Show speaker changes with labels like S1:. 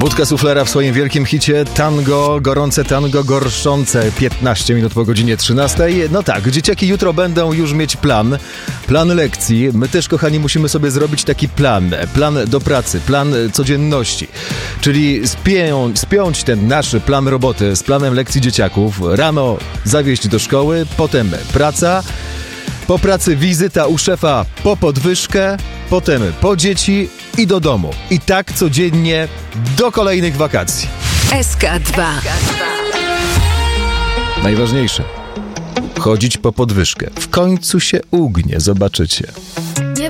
S1: Budka Suflera w swoim wielkim hicie Tango, gorące tango, gorszące 15 minut po godzinie 13. No tak, dzieciaki jutro będą już mieć plan lekcji. My też, kochani, musimy sobie zrobić taki plan do pracy, plan codzienności. Czyli spiąć ten nasz plan roboty z planem lekcji dzieciaków. Rano zawieźć do szkoły, potem praca. Po pracy wizyta u szefa po podwyżkę, potem po dzieci i do domu. I tak codziennie do kolejnych wakacji.
S2: SK2.
S1: Najważniejsze. Chodzić po podwyżkę. W końcu się ugnie, zobaczycie.